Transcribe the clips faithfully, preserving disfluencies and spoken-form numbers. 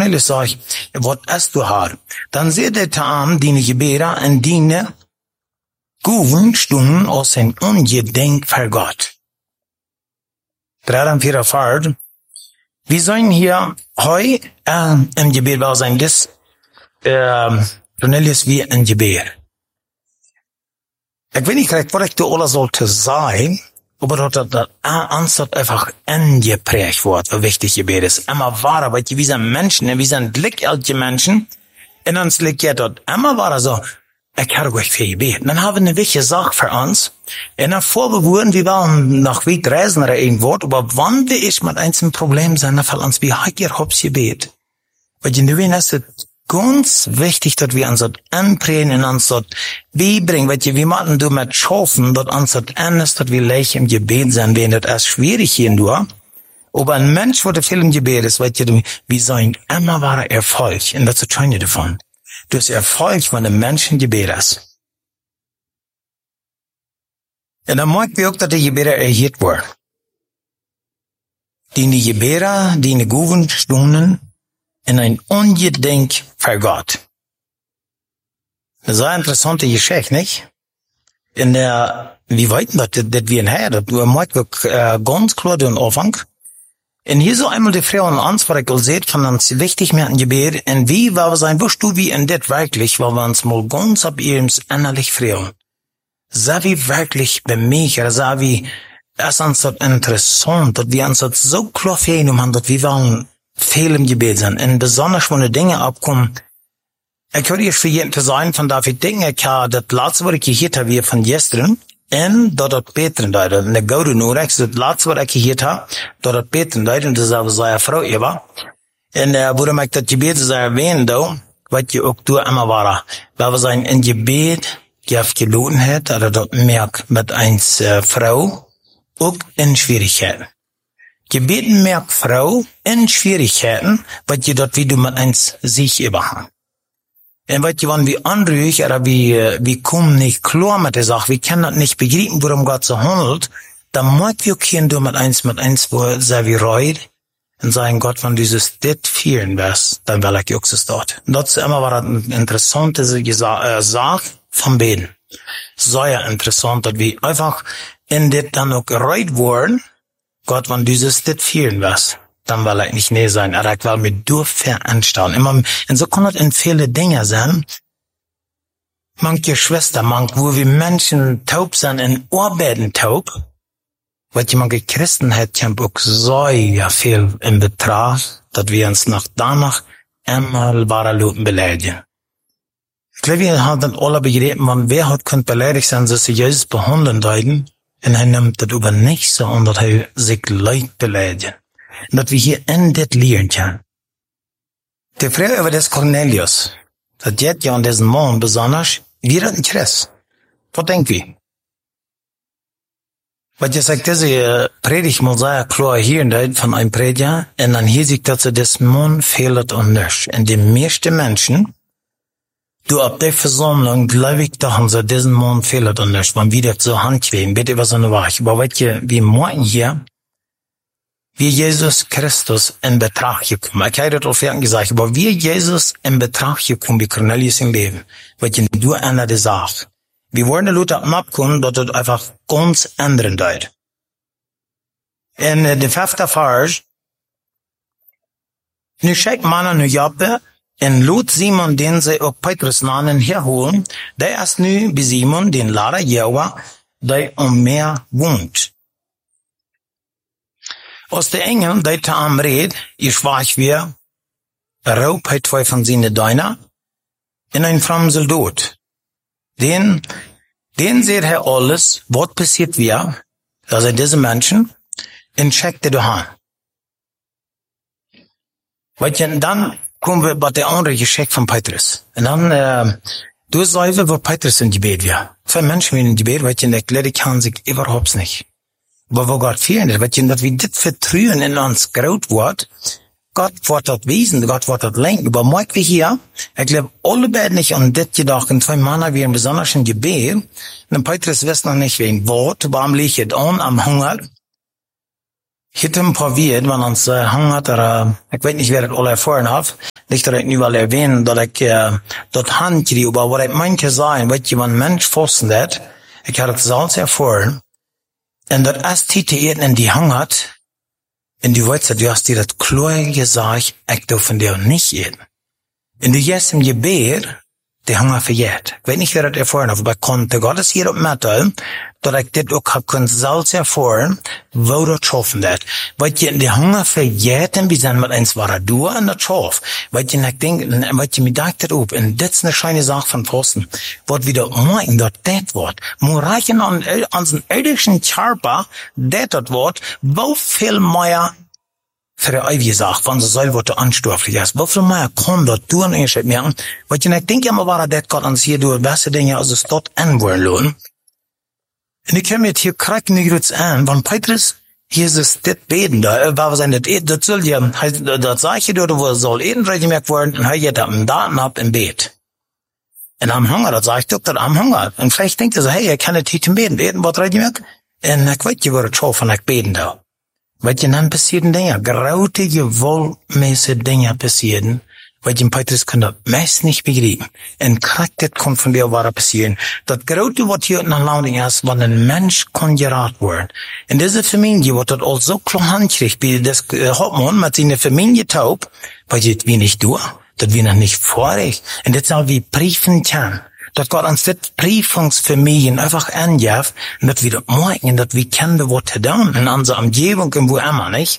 Cornelius sagt, wat is du haar? Dan zit het aan die gebeden en die goeden stunden als een ongedenk voor God. dreiundvierzig Fahrt. Wir zijn hier heu äh, im Gebet wel zijn. Dus äh, Cornelius wie een gebed. Ik weet niet correct wat ik de alle sollte zijn, aber dat dat anstatt einfach ingeprägt wordt, wat wichtig gebed is. Immer wahrer, weil wir sind Menschen, wir sind glückliche Menschen, und uns liegt ja dort immer wahrer so, ich habe euch viel gebeten. Dann haben wir eine wichtige Sache für uns, und dann vorbewohren, wir wollen nach weit reisen oder irgendwo, aber wann wir ich mit einem Problem sein, dann fällt uns wie heiker Hops gebet. Weil in der Wien ist es ganz wichtig, dass wir uns dort anprägen und uns dort beibringen, weil wir machen du mit schaffen, dass uns dort anders, dass wir leicht im Gebet sein, wenn das erst schwierig hier nur. Aber ein Mensch, der viel im Gebet ist, weil wir sein immer wahrer Erfolg, und das ist das Schöne davon. Das Erfolg von einem Menschen Gebet ist. Und dann mag wir auch, dass die Gebete erhört werden. Die Gebete, die guten Stunden, in ein Ungedenk für Gott. Das ist eine interessante Geschichte, nicht? In der, wie weit das, das wir in her, das mag wir äh, ganz klar den Anfang. Und hier so einmal die Frau und uns, was ich seht, von uns wichtig mit dem Gebet, und wie war wir sein, wirst du wie in das wirklich, weil wir uns mal ganz ab ihrem innerlich freuen. So wie wirklich bei mich, oder so wie, es ist uns das interessant, dass wir uns das so klar verstehen haben, dass wir wollen, viel im Gebet sind. Und besonders, wenn die Dinge abkommen, ich höre jetzt für jeden zu sein, von David Dinge, ich habe das letzte, was ich gehört habe, wir von gestern, und dort hat Peter da, in der Gaude nur, das letzte, was ich gehört habe, dort hat Peter da, und das ist aber seine Frau, ihr war. Und er wurde mir das Gebet so erwähnt, da, was ich auch du immer war, weil wir sein, in Gebet, die auf gelohnt hat, oder dort merkt, mit eins äh, Frau, auch in Schwierigkeiten. Gebeten merkt Frau in Schwierigkeiten, weil je dort wie du mit eins sich überhang. Und weil je wann wie anrühig, oder wie, wie kommen nicht klar mit der Sache, wir können das nicht begreifen, worum Gott so handelt, dann mag wir können du mit eins, mit eins, wo sehr wie reut, und sagen, Gott, wenn dieses dit führen wirst, dann will ich auch es dort. Und das ist immer war eine interessante Sache vom Beten. Sehr interessant, dass wir einfach in dit dann auch gereut wurden, Gott, wenn dieses dit führen wirst, dann will ich nicht näher sein, aber ich will mir durch veranstalten. Immer, und so kann es in viele Dinge sein. Manche Schwester, manche, wo wir Menschen taub sind, in Arbeiten taub, weil die manche Christen hat, die haben auch so ja viel in Betracht, dass wir uns nach danach einmal wahre Leuten beleidigen. Ich glaube, wir haben alle begriffen, wenn wer hat könnt beleidigt sein, dass sie Jesus behandeln deuten, und er nimmt das über nicht so an, dass er sich Leute beleidigt. Und dass wir hier in das lernen können. Die Frage über das Cornelius, das jetzt ja an diesem Mann besonders, wie das ein Christ. Was denkt wir? Weil ich sage, diese Predigt mal sehr klar hier von einem Prediger, und dann hier sieht, dass das Mann fehlt und nicht. Und die meisten Menschen, du, ab der Versammlung, glaube ich, da haben sie diesen Mann fehlt und nicht, wenn wir das so handquälen, bitte was eine Wahrheit. Aber weißt du, wir meinen hier, wie Jesus Christus in Betracht gekommen. Ich habe das auf jeden gesagt, aber wie Jesus in Betracht gekommen, wie Cornelius im Leben, weil du einer der sagt. Wir wollen die Leute abkommen, dass das einfach ganz anderen deut. In der fünften Vers, nu schickt man nu Joppe, en Lot Simon, den sie auch Petrus namen herholen, der ist nu bei Simon, den Lehrer Jehovah, der um Meer wohnt. Aus der Engel, der zu ihm redet, ich schwach wir, raubt hij zwei von seinen Deiner, in ein Framsel dort. Den, den seht er alles, was passiert wir, also diese Menschen, und checkte du an. Weil dann kommen wir bei der anderen Geschichte von Petrus. Und dann, äh, du sagst, wo Petrus in Gebet wir. Zwei Menschen in Gebet, weil ich in der Kleider kann sich überhaupt nicht. Aber wo Gott fehlt, weil ich, dass wir das Vertrauen in uns groß wird, Gott wird das Wesen, Gott wird das lenken. Aber mag wir hier, ich glaube, alle beiden nicht an das gedacht, und zwei Männer wie ein besonderes Gebet, und Petrus weiß noch nicht, wen Wort, warum liegt es an, am Hunger. Ich hätte ein paar Wirt, wenn uns äh, hungert, oder, ich weiß nicht, wer das alle erfahren hat, Nicht, dat ik nu wel erwähnen, dat ik uh, dat handje, aber wat ik meinte sein, wat je een mens vossen dat, ik had het zelfs ervoren, en dat als die te eten en die hangert, en du weißt, du hast dir das klar gesagt, ich darf von dir nicht eten. Und du gehst im Gebet, die Hunger verjährt. Ich weiß nicht, wer das erfahren hat, aber konnte Gottes hier auf Metal, dass ich das auch kann selbst erfahren, wo das schaffen das. Weil je die Hunger verjährt, und wir sind mit eins war du an das Schaf. Weil je nicht denken, weil je mir dacht das auf, und das ist eine scheine Sache von Posten, wird wieder meinen, dass das Wort, muss reichen an, an den irdischen Körper, das das Wort, wo viel mehr für die ewige Sache, wenn sie selber was anstofflich ist. Wie viel mehr kann das tun, ich merken, weil ich nicht denke, immer war das Gott ans hier durch beste Dinge, als es dort anwollen lohnen. Und ich kann mir hier kriegen, nicht jetzt an, wenn Petrus, hier ist es das Beten da, war was ein, das, das soll ja, das sage ich dir, wo es soll eben gemerkt werden, und er geht am Daten ab im Bett. Und am Hunger, das sage ich doch, das am Hunger. Und vielleicht denkt er so, hey, ich kann nicht hier beten, beten, was gemerkt? Und ich weiß, ich würde schon von euch beten da. Wat je dan passieren Dinge, grote gewaltmäßige Dinge passieren, wat je Petrus kann das meist nicht begreifen. En krijgt dit kon von dir wahre passieren. Das grote wat hier nach Lauding ist, wann ein Mensch kann geraten werden. In dieser Familie wird das all so klar handkriegt, wie das Hauptmann mit seiner Familie taub, weil das wie nicht du, das wir noch nicht vorig. Und das soll wie Briefen kann. Dat Gott uns das Briefungsfamilien einfach angibt, und dat wir das morgen, dat wir kennen, was getan in unserer Umgebung und wo immer, nicht?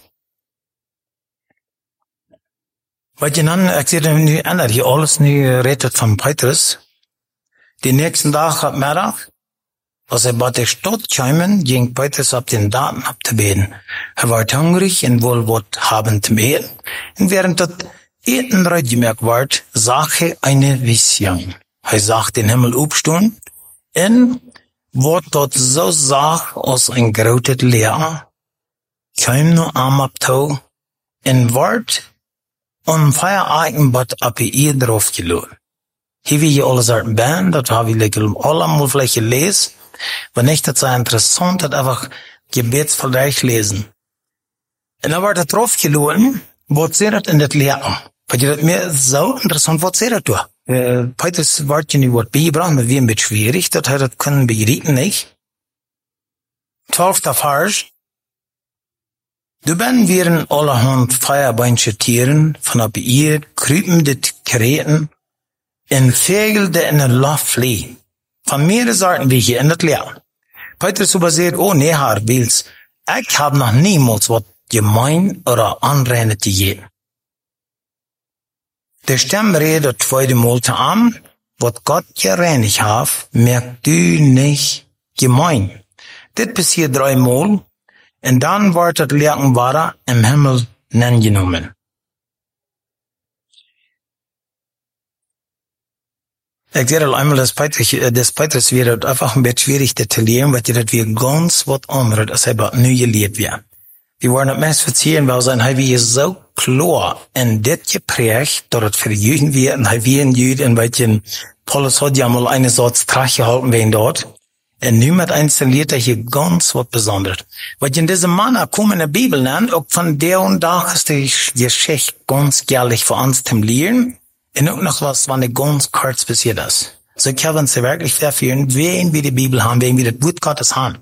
Weil je dann, ich sehe dann nicht ändert, hier alles nicht redet von Petrus. Den nächsten Tag ab Mittag, als er bei der Stadt kämen, ging Petrus ab den Daten abzubeten. Er war hungrig und wohl was haben zum Eten. Und während das Eten gemerkt wird, sah er eine Vision. Er sagt den Himmel aufstehen, und wird dort so sach aus ein großes Leer, kein nur am Abtau, und wird um Feierabend ab ihr drauf geladen. Hier wie hier alles Arten Band, das habe ich lecker allemal vielleicht gelesen, wenn nicht, das sei interessant, das einfach gebetsvergleich lesen. Und dann wird er drauf geladen, wird sie das in das Leer. Weil das mir so interessant, was sie das tut. Uh, Petrus wordt je nu wat bijgebracht, maar weer een beetje schwierig, dat hij dat kunnen begrijpen, niet? Twaalfde vers. Du ben weer allerhand feierbeinsche Tieren, van op ihr kruipende kreten, en vegelde in een laf vlee. Van meerdere soorten wie je in het leer. Petrus überseht, oh nee, haar wils, ik heb nog niemals wat gemein oder anreine gegeten. Der Stamm redet zweite Mal zu am, wat Gott gereinigt hat, merkt du nicht gemein. Das passiert dreimal, und dann wird das Lehren wahrer im Himmel genommen. Ich sehe einmal, dass Petrus, das Petrus wird einfach ein bisschen schwierig detaillieren, weil das wir ganz was anderes, als er bei neu gelebt wird. Wir wollen das meist verziehen, weil sein Heil ist so klar in das geprägt, dass es für die Juden wird, und Heil wie ein Jüd, in welchen Paulus hat ja mal eine Sorte Strach gehalten werden dort. Und nun mit installiert er hier ganz was Besonderes. Weil in diesem Mann kommen in der Bibel nennt, auch von der und da ist die Geschichte ganz jährlich für uns zum Lehren, und auch noch was, wann ganz kurz passiert ist. So können wir uns wirklich verführen, wen wir die Bibel haben, wen wir das Wort Gottes haben.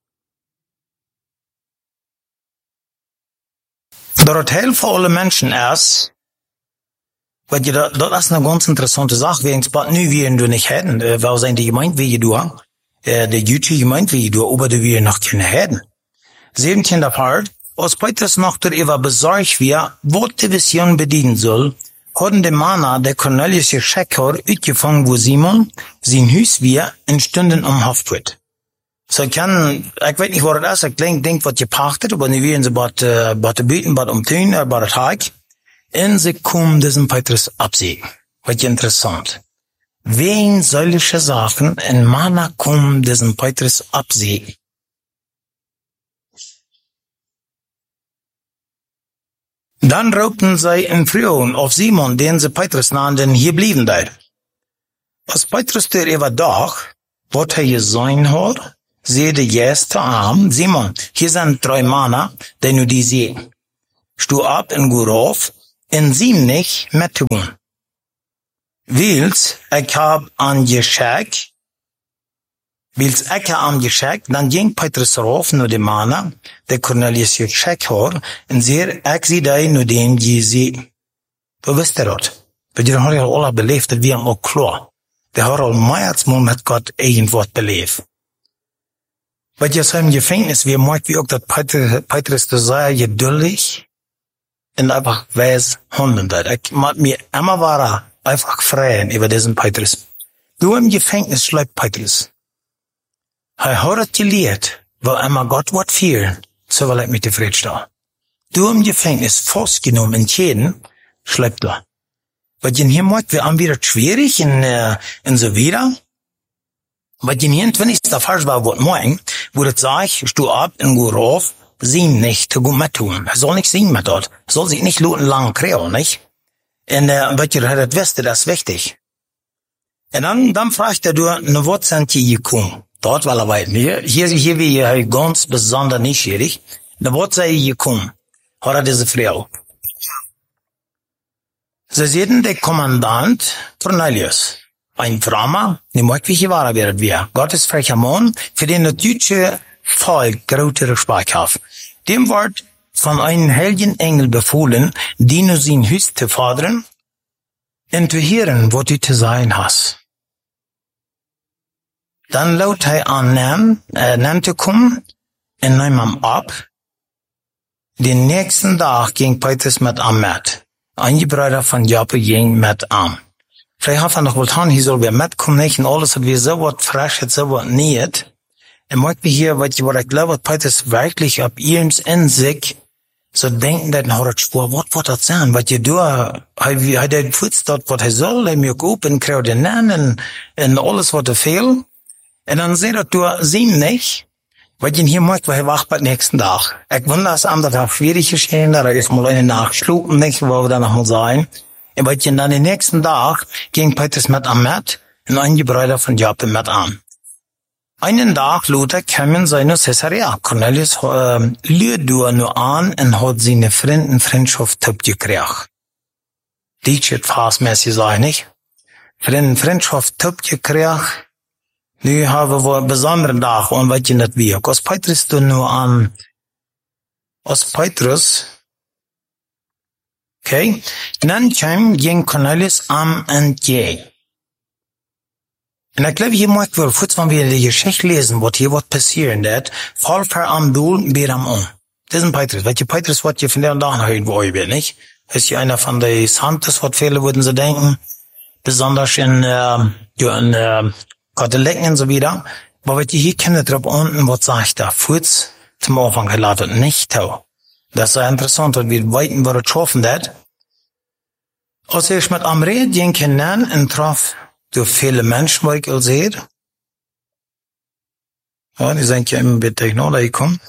Dort helfen alle Menschen erst, weil je, das ist eine ganz interessante Sache, wenn es bald nie wir du nicht hätten, äh, weil sein die Gemeinde wie du, äh, der jüdische Gemeinde wie du, aber du wir noch keine hätten. siebzehnter Part, als Petrus noch darüber besorgt wir, wo die Vision bedienen soll, hatten die Männer der Cornelius Schecker uitgefangen, wo Simon sein Hüs wir in Stunden umhaft wird. So ich kann, ich weiß nicht, was das ist, ich denke, denk, was gepachtet, aber nicht wie in sie bad, äh, bad beten, bad umtun, äh, bad Tag. Und sie kommen diesen Petrus absiegen. Was interessant. Wen solche Sachen in Mana kommen diesen Petrus absiegen? Dann raubten sie in Frühen auf Simon, den sie Petrus nannten, hier blieben da. Als Petrus der über Dach, was er gesehen hat, sehe der erste Arm, Simon, hier sind drei Männer, die nur die sehen. Stu ab in Gurov, in sieben nicht mit tun. Wils, ich hab an Geschenk, wils ich an Geschenk, dann ging Petrus rauf, nur die Mana, der Cornelius Geschenk hat, und sehr, ich sie da, nur den, die sie, wo wisst ihr das? Weil die haben ja alle belebt, das wir haben auch klar. Die haben auch mehr als mal mit Gott irgendwas belebt. Weil jetzt im Gefängnis, wir merken, wie auch, dass Petrus, Petrus das sehr geduldig und einfach weiß handeln hat. Ich mag mir immer war einfach freuen über diesen Petrus. Du im Gefängnis schreibt Petrus. Er hat es gelehrt, weil immer Gott wird führen, so will ich mit dir Fried stehen. Du im Gefängnis festgenommen in jeden, schreibt er. Weil hier merkt, wir haben wieder schwierig und, äh, und so wieder. Weil hier, wenn ich da falsch war, wird morgen, wo das sag ich, stu ab und go rauf, sie nicht zu gut mit tun. Er soll nicht singen mit dort. Er soll sich nicht luten lang kriegen, nicht? Und, äh, weil ihr das wisst, das ist wichtig. Und dann, dann fragt er, du, ne, wo sind die gekommen? Dort war er weit. Hier, hier, hier wie hier ganz besonders neugierig. Ne, wo sei ich gekommen? Hat er diese Frau. Sie sehen, der Kommandant Cornelius. Ein Frommer, ne mag wie hier war wird wir. Gottes frecher Mann, für den das deutsche Volk große Respekt hat. Dem wird von einem heiligen Engel befohlen, die nur sein Haus zu fordern und zu hören, was du zu sein hast. Dann laut er an, äh, nahm zu kommen und nahm ihm ab. Den nächsten Tag ging Petrus mit ihm mit. Einige Brüder von Joppe ging mit ihm. Vielleicht hat er noch wohl hier soll wir mitkommen, nicht? Und alles hat wir so was frisch, so was nicht. Er mag wie hier, weil ich, ich glaube, Petrus wirklich ab ihrem in sich so denken, dass er hat Spur, was wird das sein? Was ihr da, er hat den Fuß dort, was er soll, er mir open, kriegt den Namen, und alles, was er fehlt. Und dann seht ihr, du siehst nicht, weil ich hier mag, weil er wacht beim nächsten Tag. Ich wundere es an, dass er schwierig geschehen, da ist mal eine Nachschlupen, nicht, wo wir dann noch mal sein. Und weil ich dann den nächsten Tag ging Petrus mit am Met und einige Brüder von Joppe mit an. Einen Tag Luther kamen seine Caesarea. Cornelius äh, lüht nur an und hat seine Freunde Freundschaft gekriegt. Die steht fastmäßig, sag ich nicht. Freunde Freundschaft gekriegt. Nu haben wir einen besonderen Tag und was ich nicht wie. Als Petrus du nur an, als Petrus, okay, dann kam ging Cornelius am entgegen. Und ich glaube, hier mag wir, kurz wenn wir die Geschichte lesen, was hier was passieren wird, fall für am Duhl, bier am um. Das ist ein Petrus. Weil die Petrus, was ihr von der Tag hören, wo ihr bin, nicht? Das ist ja einer von den Santos, was viele würden sie denken. Besonders in, äh, in, äh, Katholiken und so wieder. Aber wenn ihr hier kennt, drauf unten, was sagt da? Kurz zum Anfang geladen, nicht tau. Das ist sehr interessant, weil wir weiten, wo das schaffen wird. Als ich mit am Red ging hinein und traf durch viele Menschen, wo ich auch sehe. Ja, die sind ja immer mit Technologie gekommen.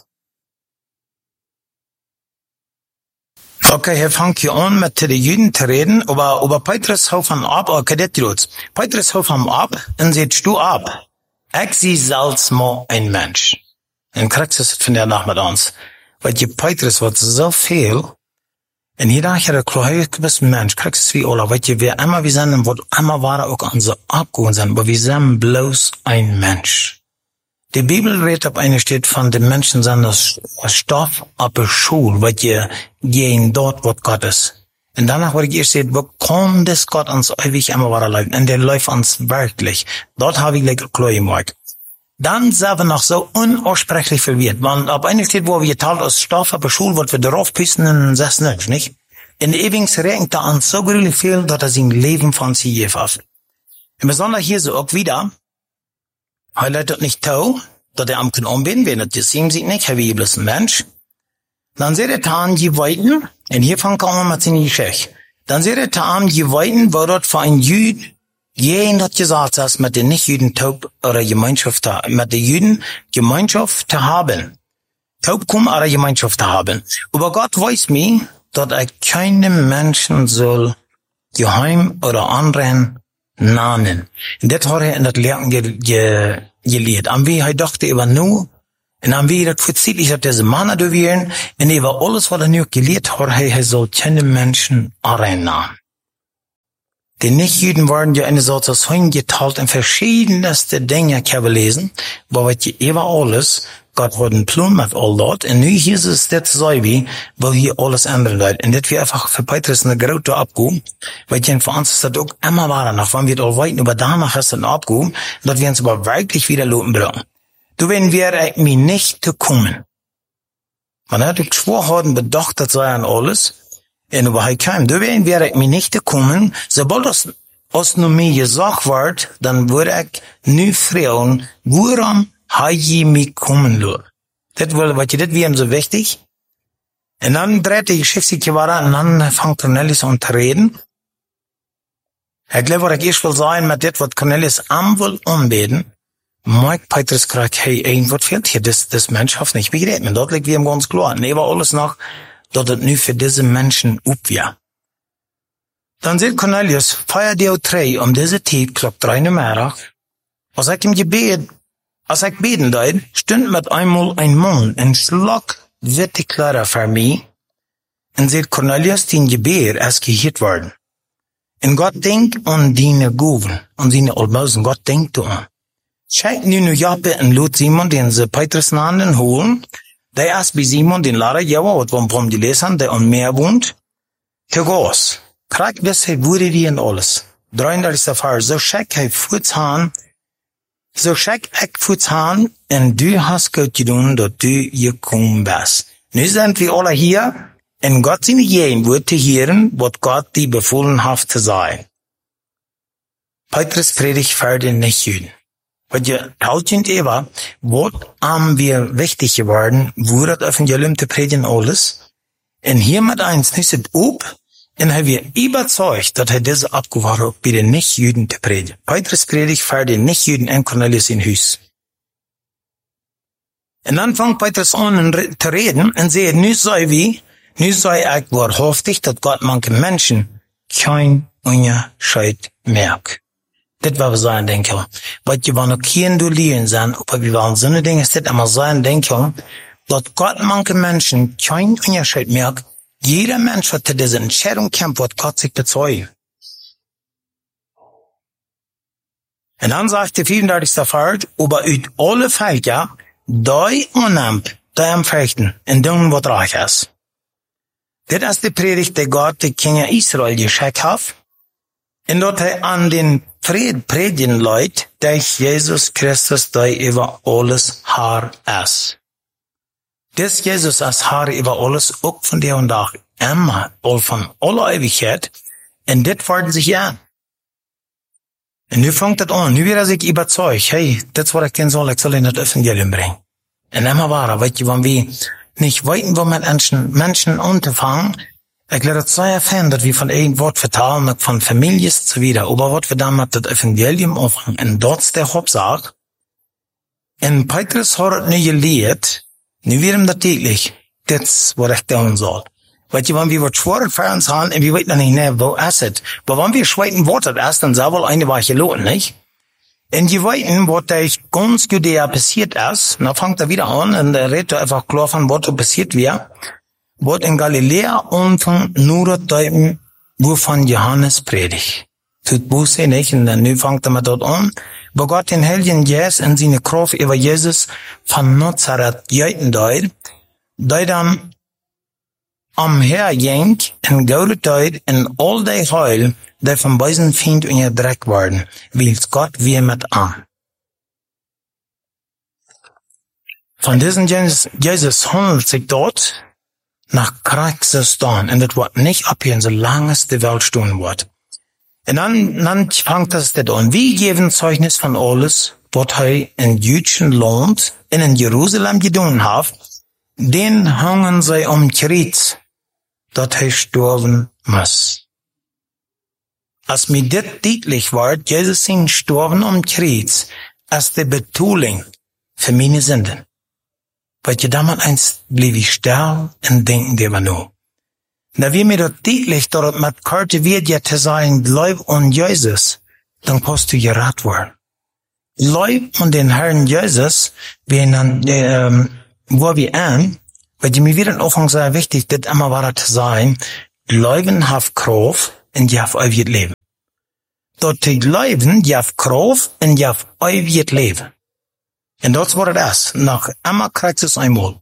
Okay, hier fangt hier an, mit den Juden zu reden, aber, aber Petrus hau von ab, okay, das tut's. Petrus hau von ab und sagt, du ab. Ich sie selbst mal ein Mensch. Und kriegst du es von der Nacht mit uns. Weil die Petrus wird so viel, und hier dachte ich, klar, du bist ein Mensch, kriegst es wie alle, weil wir immer, wir sind, wird immer war auch an so abgehoben sind, aber wir sind bloß ein Mensch. Die Bibel redet auf eine steht von den Menschen sind das Stoff ab der Schule, weil die gehen dort, wo Gott ist. Und danach, wo ich erst sehe, wo kommt das Gott ans ewig immer war leiden, und der läuft uns wirklich. Dort habe ich gleich klar gemacht. Dann sind wir noch so unaussprechlich verwirrt. Man, ab einer steht, wo wir teilt aus Stoff ab der Schule, wird wir darauf pissen und das nicht, nicht? In der Ewings regnet er uns so gründlich viel, dass er sein Leben von sich gefasst. Und besonders hier so auch wieder, er leitet nicht tau, dass er am Knopf bin, wenn er das sehen sieht nicht, er wie bloß ein Mensch. Dann seht er an die Weiten, und hier fangen wir mit seiner Geschichte. Dann seht er an die Weiten, wo dort für ein Jüd, jeden hat gesagt, dass mit den Nicht-Jüden taub oder Gemeinschaft, mit den Jüden Gemeinschaft zu haben. Taub kommen oder Gemeinschaft zu haben. Aber Gott weiß mir, dass er keinem Menschen soll geheim oder anderen nahen. Und das hat er in das Lehren gelehrt. Und wie er dachte über nur, En dan weer het voorzittelijk dat deze mannen door weer, en even alles wat er nu geleerd had, hij, hij zal keine Menschen arena. Die Nichtjuden waren ja eine Sorte hingeteilt in verschiedenste Dinge, ich habe lesen, wo wat je even alles, Gott hat einen Plan mit all dat, en nu hier ist es das so wie, wo hier alles ändern wird. Und das wir einfach für Petrus eine große Abgabe, weil ich für uns ist das auch immer wahr, noch wenn wir das weit über danach ist eine Abgabe, dass wir uns aber wirklich wieder loten bringen. Du wenn wir mir nicht zu kommen. Man hat geschworen, bedacht, das sei an alles, en über hij kam, du wenn wir mir nicht zu kommen, sobald das aus nur mir gesagt wird, dann würde ich nu fragen, woran hij je mich kommen lassen. Das will, wat je, das wäre so wichtig. Und dann dreht die Geschichte weiter, und dann fängt Cornelius an zu reden. Ich glaube, was ich erst will sagen, mit das, was Cornelius am will anbeten, Mike Petrus kriegt, hey, ein, was fehlt hier? Das, das Mensch hat nicht begreifen. Und dort liegt wir ihm ganz klar. Und aber alles noch, dass es nu für diese Menschen upwär. Dann sagt Cornelius, feier die drei um diese Zeit, klock drei in der Mittag, als ich im Gebet, als ich beten deed, stund mit einmal ein Mann in Schlag witte Kleider für mich, und sagt Cornelius, den Gebet ist gehört worden. Und Gott denkt an deine Gaben, an seine Almosen, Gott denkt an. Schickt nu nu Jappe und lot Simon, den sie Petrus nannten, holen, der erst bei Simon, den Lehrer, ja, was wir ein paar gelesen haben, der an Meer wohnt, zu Gas. Kriegt Wissheit, wurde die und alles. dreiunddreißigster Vers, so schick hij voetzaan, so schick ich voetzaan, und du hast Gott getan, dass du gekommen bist. Nu sind wir alle hier, und Gott sind jeden Wort zu hören, was Gott dir befohlen hat zu sagen. Petrus predigt für den Nichtjuden. Wat je houdt Eva, wat am wir wichtig geworden, wo das Evangelium te predigen alles. En hier mit eins nicht het op, en hij wir überzeugt, dat hij deze abgewahren hat, bei den Nichtjuden te predigen. Petrus predigt für den Nichtjuden en Cornelius in Huis. En dan fängt Petrus an te reden, en zei, nu sei wie, nu sei ich wahrhaftig, dat Gott manche Menschen kein Unterschied merkt. Das war so ein Denken. Weil je waren ook hier in Dolien zijn, aber wir waren so eine Dinge, ist das immer so ein Denken, dass Gott manche Menschen kein Unterschied merkt. Jeder Mensch hat diese Entscheidung kämpft, was Gott sich bezeugt. Und dann sagt der vierunddreißigste Vers, aber uit alle Völker, die annimmt, die empfechten, in dem, was reich ist. Das ist die Predigt, die Gott die Kinder Israel geschickt hat, und dort er an den Fried predigen Leute, dass Jesus Christus der über alles Haar ist. Das Jesus als Haar über alles, auch von der und da, immer, all von aller Ewigkeit, und das werden sich ja. Und nu fängt das an, nu wird er sich überzeugt, hey, das was ich denn soll, ich soll in das Evangelium bringen. Und immer war, weißt du, wenn wir nicht wollten, wo mit Menschen, Menschen unterfangen, ich glaube, das sei ja fan, dass wir von irgend Wort vertalen, von Families zu wieder, aber was wir damit das Evangelium aufhängen, und dort ist der Hauptsache. Und Petrus hat nicht gelehrt, nu wird ihm das täglich, das, was ich tun soll. Weil wenn wir was schworen für uns haben, und wir wissen nicht, ne, wo ist es? Aber wenn wir schweiten Wort das ist, dann sei wohl eine Woche gelohnt, nicht? Und die wissen, was da ganz Judäa passiert ist, dann fängt er wieder an, und er redet einfach klar von, was da passiert wird. Wat in Galiläa anfang nur deuten, wovon Johannes predigt. Tut Buße nicht, und dann nu fängt er mal dort an, wo Gott den Heiligen Geist in seine Kraft über Jesus von Nazareth jeiten deut, die dann am Herging in gaude Zeit in all die Heil, die von beiden Feind und ihr Dreck werden, wills Gott wir mit an. Von diesem Jesus, Jesus handelt sich dort nach Christusdan, und das wird nicht abhören, solange es die Welt stehen wird. Und dann, dann fängt das das an. Wir geben Zeugnis von alles, was er in jüdischen Land, in Jerusalem getan hat, den hangen sie um Kreuz, dass er sterben muss. Als mir das deutlich wird, Jesus sind sterben um Kreuz, als die Betuling für meine Sünden. Weil je damals eins blieb ich sterben und denken dir mal nur. Da wir mir dort deutlich dort mit Karte wird ja zu sagen, glaub an Jesus, dann kannst du gerat werden. Leib und den Herrn Jesus, wenn dann, ähm, wo wir an, weil die mir wieder in Anfang sehr wichtig, das immer wahr zu sein, Leuven hat Kraft und die hat ewiges Leben. Dort die Leuven, die hat Kraft und die hat ewiges Leben. Und das war das. Nach einmal kriegt es einmal.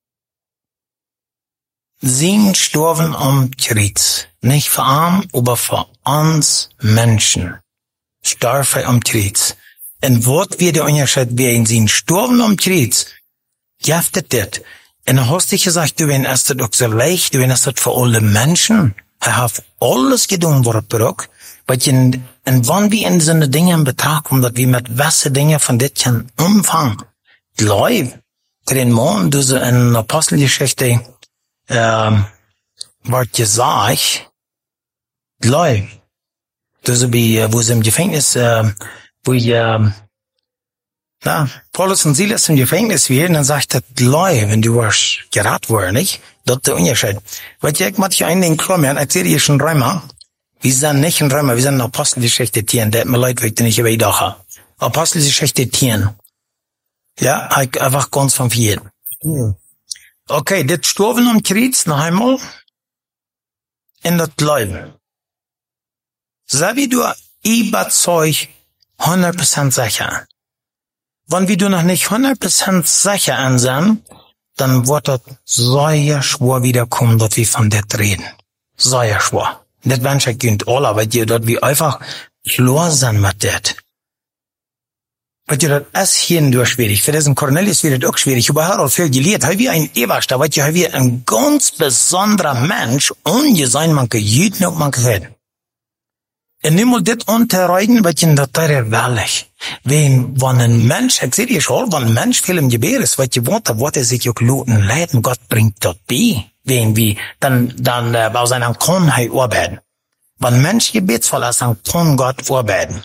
Sie sterben am Kreuz. Nicht für arm, aber für uns Menschen. Sterben am Kreuz. Und was wird der Unterschied werden? Sie sterben am Kreuz. Jaftet das. Und dann hast du gesagt, du, wenn es das auch so leicht, du, wenn es das für alle Menschen, er hat alles getan, was er braucht, weil in, und wann wir in so eine Dinge in Betracht kommen, dass wir mit wasse Dinge von das können umfangen, Leib, den Mann, du so in Apostelgeschichte, ähm, wird gesagt, Leib, du so wie, wo sie im Gefängnis, äh, wo ich, ähm, na, Paulus und Silas im Gefängnis wären, dann sagt er, Leute, wenn du warst gerat worden, nicht? Das ist der Unterschied. Weil ich manche einen in Klammern, erzähle ich schon Römer, wir sind nicht in Römer, wir sind in Apostelgeschichte Tieren, der hat mir leid, weil ich nicht über die Dache. Apostelgeschichte Tieren. Ja, einfach ganz von vier. Okay, das Sterben am Kreuz noch einmal in das Leben. So wie du überzeugt, hundert Prozent sicher. Wenn wir du noch nicht hundert Prozent sicher ansehen, dann wird das sehr schwer wiederkommen, dass wir von das reden. Sehr schwer. Das werden schon gönnt alle, aber die, dass wir einfach klar sind mit das. Weil das ist hier nur schwierig. Für diesen Cornelius wird das auch schwierig. Aber er hat auch viel gelehrt. Er wird ein Eberster, weil er wird ein ganz besonderer Mensch, ohne sein, man kann jeden und man kann reden. En nu moet dit unterreiden, wat je dat daar herwellig. Wenn, wenn ein Mensch, ich sehe dir schon, wenn ein Mensch viel im Gebet ist, wat je wohnt, da wird er sich auch luten leiden, Gott bringt das bei. Wenn wir, dann, dann, äh, aus einer Kornheit arbeiten. Wenn ein Mensch gebetsvoll ist, dann kann Gott arbeiten.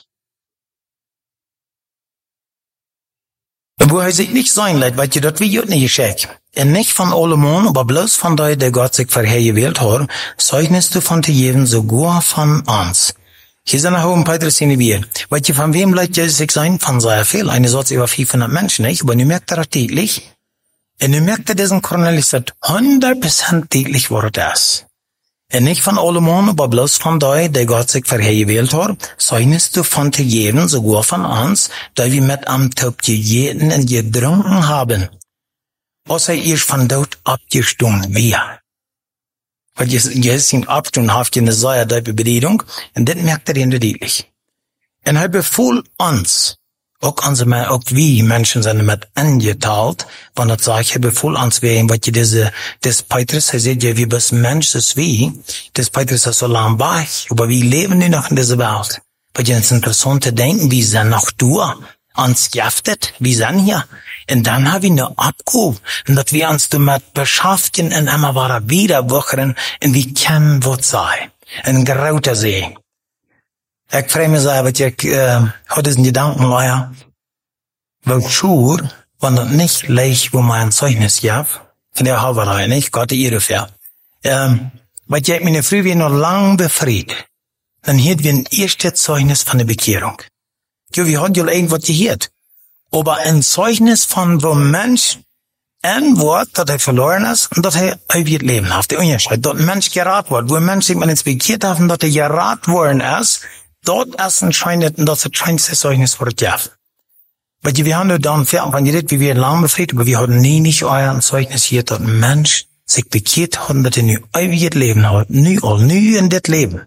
Wo er sich nicht sein lässt, weil je das wie Jut nicht geschickt. Und nicht von allem, aber bloß von der, der Gott sich vorhergewählt hat, zeugnest du von jedem sogar von uns. Hier sind auch ein Petrus in wir. Weil je von wem lässt Jesus sich sein? Von sehr viel. Eine Sorte über fünfhundert Menschen, nicht? Aber nu merkt er das täglich. Und nu merkt er diesen Cornelius, dass hundert Prozent täglich war das. Und nicht von allem, aber bloß von der, der Gott sich vorhergewählt hat, zeugnest du von jedem, sogar von uns, da wir mit am Tag jeden und gedrungen haben. Außer ihr von dort abgestummt wir. Weil Jesus ihn abgestummt hat, eine sehr tiefe Bedeutung, und das merkt er in der deutlich. Und er befohlen uns, auch unsere, auch wir Menschen sind mit angeteilt, wenn er sagt, er befohlen uns wegen, weil diese, das Petrus, er sagt ja, wie bis Mensch ist wie, das Petrus ist so lang weg, aber wir leben nur noch in dieser Welt. Weil es interessant zu denken, wir sind noch da, uns giftet, wir sind hier. Und dann haben wir eine Abgabe, und dass wir uns damit beschäftigen, und immer wieder wieder wachern, und wir kennen, was sei. Ein grauter See. Ich freue mich sehr, was ich, äh, heute diesen Gedanken, leider, weil schur, wenn das nicht leicht, wo man ein Zeugnis gab, von der Halberei, nicht, Gott die Ehre für, ähm, weil ich meine früh wir noch lang befreit, dann hielt wir ein erstes Zeugnis von der Bekehrung. Ja, wir haben ja irgendwas gehört. Aber ein Zeugnis von wo ein Mensch ein Wort, das er verloren ist, und dass er ewig Leben hat. Der Unterschied, dort ein Mensch gerat wird, wo ein Mensch sich mal inspiziert hat, und dass er gerat worden ist, dort ist anscheinend, und das ist ein Zeugnis für das Jahr. Weil wir haben nur dann, wenn ihr das, wie wir lang befreit, aber wir haben nie nicht euer Zeugnis hier, dass ein Mensch sich bekehrt hat, und dass er ein ewiges Leben hat. Nie all, nie in das Leben.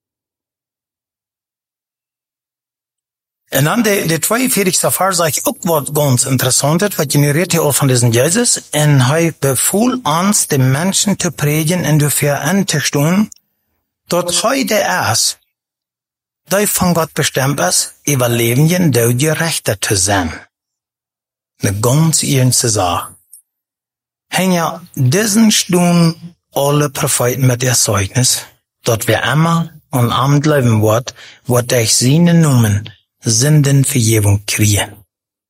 Und dann der, der zweiundvierzigste Vers sagt auch was ganz Interessantes, was generiert hier auch von diesem Jesus. Und er befohlen uns, den Menschen zu predigen und dafür anzustehen, dass heute ist, da von Gott bestimmt ist, überleben der Gerechte zu sein. Eine ganz ernste Sache. Hängen ja diesen Stunden alle Propheten mit der Zeugnis, dass wir immer und Abend leben wird, wird durch seine Namen Sündenvergebung kriegen.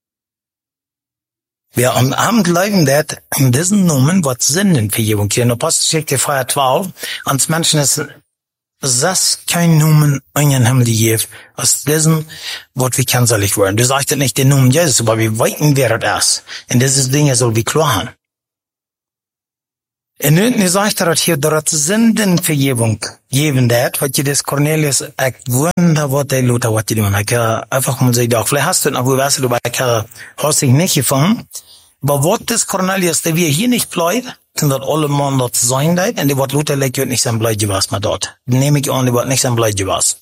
Wer am Abend leben wird, in diesen Namen wird Sündenvergebung kriegen. Apostelgeschichte zwölf, uns Menschen ist das kein Nomen einen Himmel gibt, als diesen, was wir kennzeichnet werden. Du sagst nicht den Namen Jesus, aber wir weiten, wer das ist. Und diese Dinge soll wir klar haben. Und nun sagt er hier, dass Sündenvergebung geben wird, was je das Cornelius echt wunder, was der Luther, was die tun. Ich einfach mal sagen, vielleicht hast du noch, wo weißt du, ich hast dich nicht gefangen. Aber was das Cornelius, der wir hier nicht bleibt, sind dort alle Mann dort sein dort, und die wird Luther legt nicht sein Bleibe was mehr dort. Nehme ich an, die wird nicht sein Bleibe was.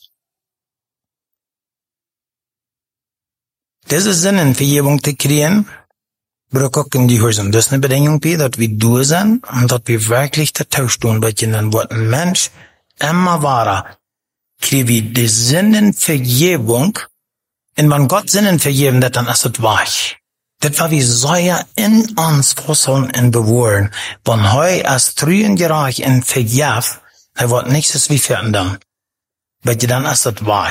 Diese Sinnenvergebung zu kriegen, braucht auch in die Häuser. Das ist eine Bedingung, dass wir durch sind, und dass wir wirklich der Tausch tun, weil dann wird ein Mensch immer wahrer, kriegen wir die Sinnenvergebung, und wenn Gott Sinnen vergeben hat, dann ist es wahr. Das war wie Säuer in uns fusseln und bewahren. Wenn heu als trüen gereich in vergab, er wird nichts wie verändern. Weil dann ist das wahr.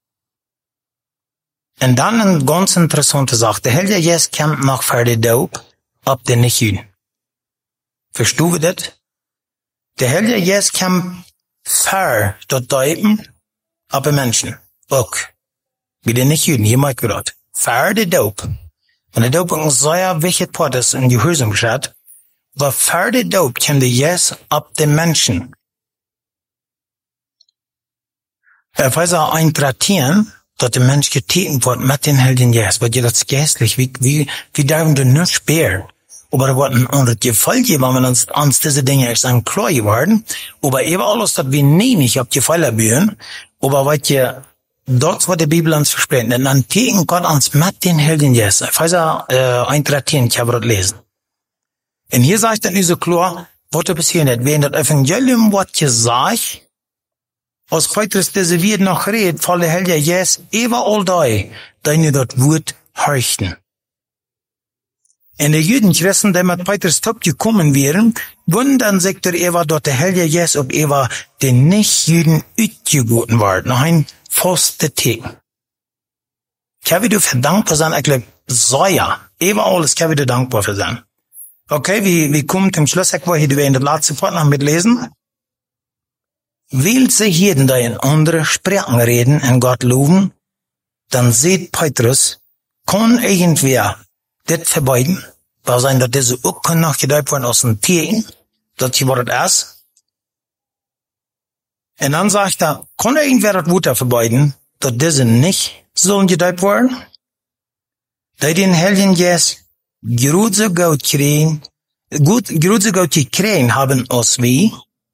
Und dann eine ganz interessante Sache. Der Heilige Geist kommt noch für die Doop, ab den Nicht-Juden. Verstehst du das? Der Heilige Geist kommt für das Deupen, ab den Menschen. Auch. Wie den Nicht-Juden, hier mag ich das. Für die Doop. Und der Doop ist sehr wichtig, das in die Hüsung geschieht. Aber für die Doop kommt der Geist ab den Menschen. Er weiß auch eintretieren, dass der Mensch getätigt wird mit den Heiligen Geist, weil das geistlich, wie, wie, wie darf du nicht sperren. Aber da wird ein anderes Gefall geben, wenn uns, uns diese Dinge erst an klar geworden. Aber eben alles, dass wir nie nicht auf Gefall erhöhen, aber was ihr, dort, was die Bibel uns verspricht, und dann tätigen Gott uns mit den Heiligen Geist. Ich weiß auch, äh, eintretieren, ich habe das lesen. Und hier sagt er nicht so klar, was da passiert hat. Wenn das Evangelium, was gesagt, als Petrus diese Wort noch redet, voll der Heilige Geist, überall da, deine dort Wort horchten. Und die Juden Christen, die mit Petrus top gekommen wären, wurden dann sagt er, er war dort der Heilige Geist, ob er war den Nicht-Juden utgeboten war, noch ein faste Tag. Ich habe dir für dankbar sein, ich glaube, so ja, überall ist ich dir dankbar für sein. Okay, wie, wie kommt zum Schluss, ich wollte hier in der letzten Part noch mitlesen. Will sie jeden da in andere Sprachen reden und Gott loben, dann sieht Petrus, kann irgendwer das verbeiden, weil sein, dass diese auch kann noch gedeutet werden aus den Tieren, dass sie wurde erst. Und dann sagt er, kann irgendwer das Wutter verbeiden, dass diese nicht sollen gedeutet werden? Da den Heiligen Geist grüße Gott kriegen, gut, grüße Gott gekriegt haben aus wie,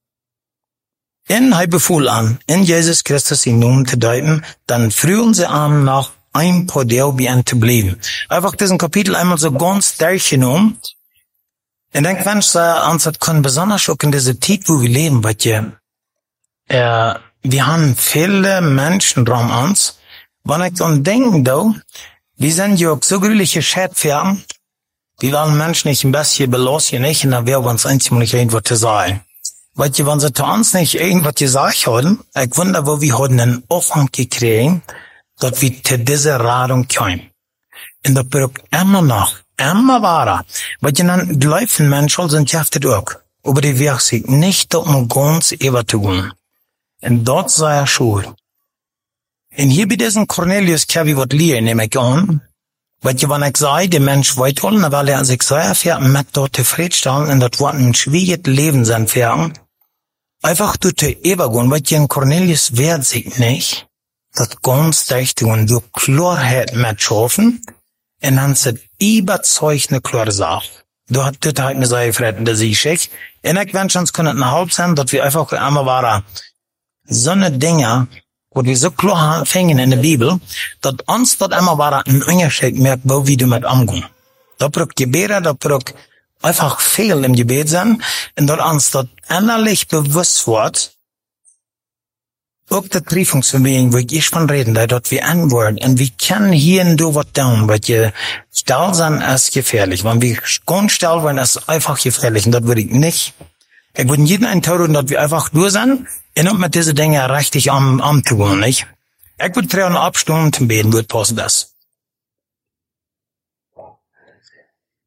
in hij bevoel an, in Jesus Christus in Namen zu deuten, dann frühen sie an, nach ein paar Deel bei ihnen zu bleiben. Einfach diesen Kapitel einmal so ganz durchgenommen. Und dann kann ich sagen, uns das kann besonders auch in dieser Zeit, wo wir leben, weil wir, äh, wir haben viele Menschen dran uns. Wenn ich dann denke, da, wir sind ja auch so gründliche Schädfern, wir wollen Menschen nicht ein bisschen belassen, nicht, und dann wäre uns einzig irgendwas zu sagen. Weil die, wenn sie zu uns nicht irgendwas gesagt haben, ich wundere, wo wir haben einen Aufwand gekriegt, dass wir zu dieser Radung kommen. Und das braucht immer noch, immer wahrer. Weil die dann gleichen Menschen sind ja auch. Aber die Weg sich nicht um ganz ewig zu gehen. Und dort sei er schuld. Und hier bei diesem Cornelius kann ich was lernen, nehme ich an. Weil je, wenn ich sage, der Mensch weit wollen, weil er sich sehr fährt, mit dort zufriedenstellen, und das wird ein schwieriges Leben sein fähren. Einfach durch die Übergehen, weil je ein Cornelius wehrt sich nicht, das ganz dicht und durch Klarheit mit schaffen, und dann ist es überzeugt eine klare Sache. Du hast das halt mir sehr gefreut, dass ich schick. Und ich wünsche uns, können eine Halb sein, dass wir einfach einmal waren, so eine Dinge, wo wir so klar fängen in der Bibel, dass uns dort einmal war ein Unterschied merkt, wo wir damit umgehen. Da braucht Gebet, da braucht einfach viel im Gebet sein, und dort uns dort innerlich bewusst wird, auch das Prüfungsvermögen, wo ich von reden, da dort wir antworten, und wir können hier und da was tun, weil wir still sein ist gefährlich. Wenn wir ganz still werden, ist einfach gefährlich, und das würde ich nicht. Ich würde jeden eintauchen, dass wir einfach durch sind, und um mit diese Dinge richtig am, am zu gehen, nicht? Ich würde drei Abstunden zum Beten, würde passen das.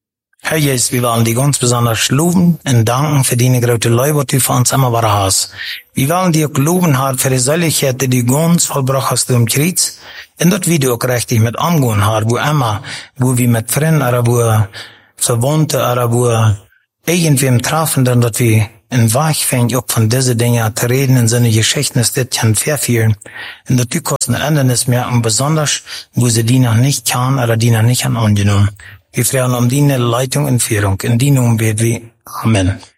Herr Jesus, wir wollen dir ganz besonders loben und danken für deine große Liebe, die du für uns immer war hast. Wir wollen dir auch loben, Herr, für die Seligkeit, die du ganz vollbracht hast im Kreuz. Und das wir auch richtig mit umgehen, Herr, wo immer, wo wir mit Freunden, oder wo Verwandte, oder wo irgendwem treffen, dann, dass wir in Weg fängt, auch von diesen Dingen zu reden, in seine Geschichten, dass das kann verfehlen. Und dass die Kosten ändern es mehr, und besonders, wo sie die noch nicht kann, oder die noch nicht an angenommen. Wir fragen um deine Leitung und Führung. In deinem Namen beten wir. Amen.